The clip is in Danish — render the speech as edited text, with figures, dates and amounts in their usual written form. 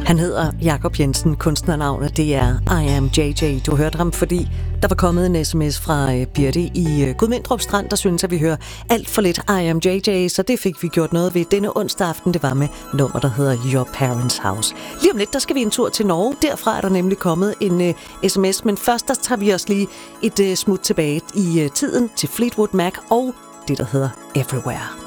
Han hedder Jakob Jensen, kunstnernavnet det er I Am JJ. Du hørte ham, fordi der var kommet en sms fra Birte i Gudmindrup Strand, der synes, at vi hører alt for lidt I Am JJ, så det fik vi gjort noget ved denne onsdag aften. Det var med nummer, der hedder Your Parents' House. Lige om lidt, der skal vi en tur til Norge. Derfra er der nemlig kommet en sms, men først der tager vi os lige et smut tilbage i tiden til Fleetwood Mac og det, der hedder Everywhere.